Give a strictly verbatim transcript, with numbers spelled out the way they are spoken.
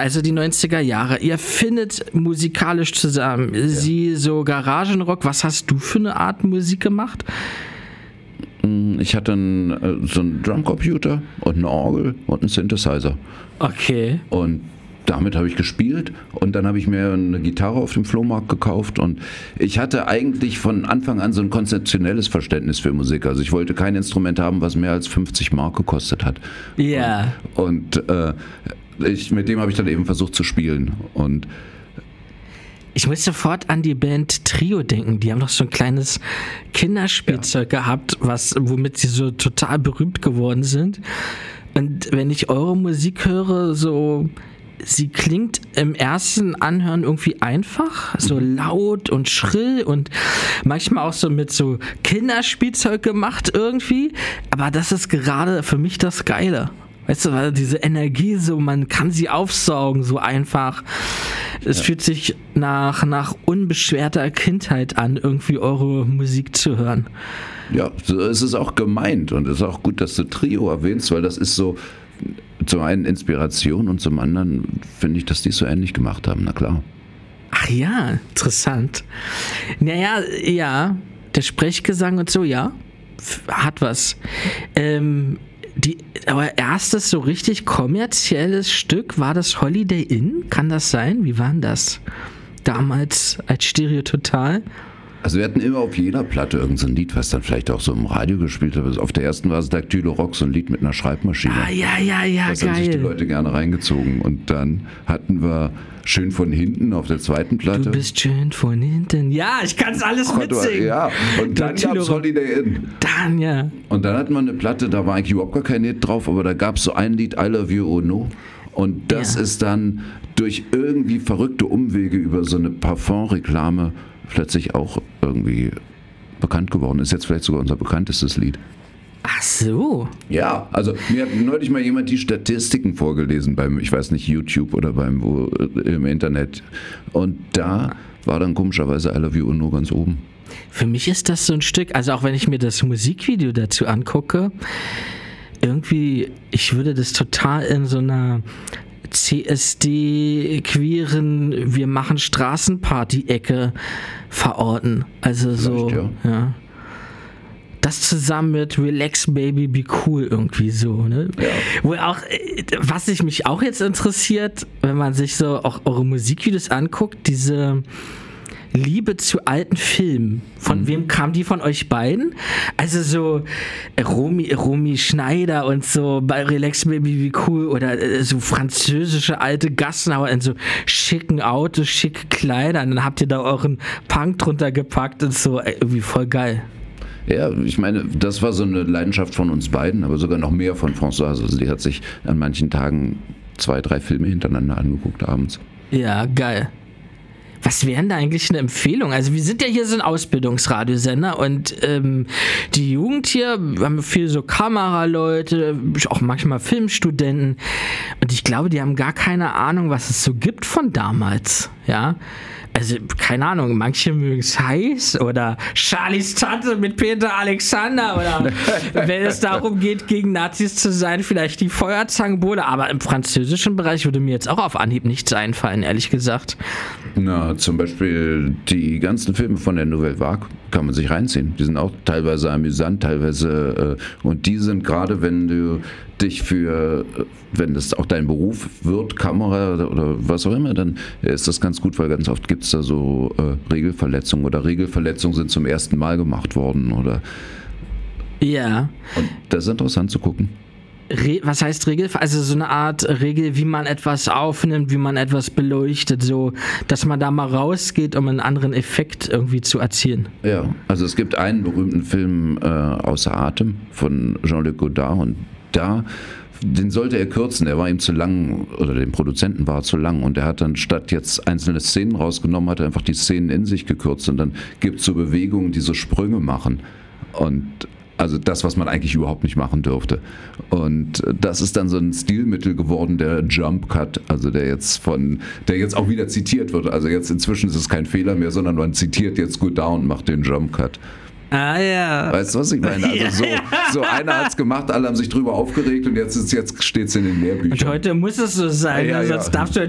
also die neunziger Jahre, ihr findet musikalisch zusammen, ja. Sie so Garagenrock, was hast du für eine Art Musik gemacht? Ich hatte einen, so einen Drumcomputer und eine Orgel und einen Synthesizer. Okay. Und damit habe ich gespielt und dann habe ich mir eine Gitarre auf dem Flohmarkt gekauft und ich hatte eigentlich von Anfang an so ein konzeptionelles Verständnis für Musik. Also ich wollte kein Instrument haben, was mehr als fünfzig Mark gekostet hat. Ja. Und, und äh, ich, mit dem habe ich dann eben versucht zu spielen und ich muss sofort an die Band Trio denken. Die haben doch so ein kleines Kinderspielzeug ja. gehabt, was, womit sie so total berühmt geworden sind. Und wenn ich eure Musik höre, so, sie klingt im ersten Anhören irgendwie einfach, so laut und schrill und manchmal auch so mit so Kinderspielzeug gemacht irgendwie. Aber das ist gerade für mich das Geile. Weißt du, weil diese Energie so, man kann sie aufsaugen, so einfach. Es ja. fühlt sich nach, nach unbeschwerter Kindheit an, irgendwie eure Musik zu hören. Ja, so ist es auch gemeint und es ist auch gut, dass du Trio erwähnst, weil das ist so zum einen Inspiration und zum anderen finde ich, dass die es so ähnlich gemacht haben, na klar. Ach ja, interessant. Naja, ja, der Sprechgesang und so, ja, hat was. Ähm, Die, aber erstes so richtig kommerzielles Stück war das Holiday Inn? Kann das sein? Wie war denn das damals als Stereo Total? Also wir hatten immer auf jeder Platte irgendein so Lied, was dann vielleicht auch so im Radio gespielt hat. Auf der ersten war es Dactylo Rock, so ein Lied mit einer Schreibmaschine. Ah, ja, ja, ja, das geil. haben sich die Leute gerne reingezogen. Und dann hatten wir Schön von hinten auf der zweiten Platte. Du bist schön von hinten. Ja, ich kann es alles mitsingen. Ja, und dann gab es Holiday Inn. Dann, ja. Und dann hatten wir eine Platte, da war eigentlich überhaupt gar kein Lied drauf, aber da gab es so ein Lied, I Love You, Oh No. Und das ja. ist dann durch irgendwie verrückte Umwege über so eine Parfum-Reklame plötzlich auch irgendwie bekannt geworden. Ist jetzt vielleicht sogar unser bekanntestes Lied. Ach so. Ja, also mir hat neulich mal jemand die Statistiken vorgelesen beim, ich weiß nicht, YouTube oder beim wo, im Internet. Und da war dann komischerweise I Love You nur ganz oben. Für mich ist das so ein Stück, also auch wenn ich mir das Musikvideo dazu angucke, irgendwie, ich würde das total in so einer C S D-queeren, wir machen Straßenparty-Ecke verorten. Also so, ja. ja. Das zusammen mit Relax Baby, Be Cool irgendwie so, ne? Ja. Wo auch, was sich mich auch jetzt interessiert, wenn man sich so auch eure Musikvideos anguckt, diese Liebe zu alten Filmen. Von mhm. wem kam die von euch beiden? Also so Romy, Romy Schneider und so bei Relax Baby, Be Cool oder so französische alte Gassenhauer in so schicken Autos, schicke Kleider und dann habt ihr da euren Punk drunter gepackt und so, irgendwie voll geil. Ja, ich meine, das war so eine Leidenschaft von uns beiden, aber sogar noch mehr von Françoise. Also die hat sich an manchen Tagen zwei, drei Filme hintereinander angeguckt abends. Ja, geil. Was wäre denn da eigentlich eine Empfehlung? Also wir sind ja hier so ein Ausbildungsradiosender und ähm, die Jugend hier, wir haben viel so Kameraleute, auch manchmal Filmstudenten und ich glaube, die haben gar keine Ahnung, was es so gibt von damals, ja. Also, keine Ahnung, manche mögen es heiß oder Charlies Tante mit Peter Alexander oder wenn es darum geht, gegen Nazis zu sein, vielleicht die Feuerzangenbowle. Aber im französischen Bereich würde mir jetzt auch auf Anhieb nichts einfallen, ehrlich gesagt. Na, zum Beispiel die ganzen Filme von der Nouvelle Vague kann man sich reinziehen. Die sind auch teilweise amüsant, teilweise äh, und die sind gerade, wenn du dich für, wenn das auch dein Beruf wird, Kamera oder was auch immer, dann ist das ganz gut, weil ganz oft gibt es da so äh, Regelverletzungen oder Regelverletzungen sind zum ersten Mal gemacht worden oder ja. Und das ist interessant zu gucken. Re- was heißt Regel? Also so eine Art Regel, wie man etwas aufnimmt, wie man etwas beleuchtet, so, dass man da mal rausgeht, um einen anderen Effekt irgendwie zu erzielen. Ja, also es gibt einen berühmten Film äh, Außer Atem von Jean-Luc Godard und da, den sollte er kürzen, der war ihm zu lang, oder dem Produzenten war er zu lang und er hat dann statt jetzt einzelne Szenen rausgenommen, hat er einfach die Szenen in sich gekürzt und dann gibt es so Bewegungen, die so Sprünge machen und also das, was man eigentlich überhaupt nicht machen dürfte. Und das ist dann so ein Stilmittel geworden, der Jump Cut, also der jetzt von, der jetzt auch wieder zitiert wird. Also jetzt inzwischen ist es kein Fehler mehr, sondern man zitiert jetzt Godard und macht den Jump Cut. Ah ja. Weißt du, was ich meine? Also so, so einer hat es gemacht, alle haben sich drüber aufgeregt und jetzt, jetzt steht es in den Lehrbüchern. Und heute muss es so sein, ja, ne? ja. Sonst darfst du